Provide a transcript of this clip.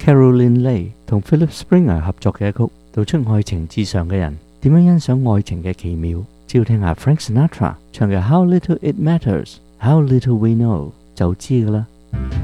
Caroline Lay 同 Philip Springer 合作嘅一曲，道出愛情至上嘅人點樣欣賞愛情嘅奇妙。只要聽下 Frank Sinatra 唱嘅 How Little It Matters，How Little We Know 就知㗎啦。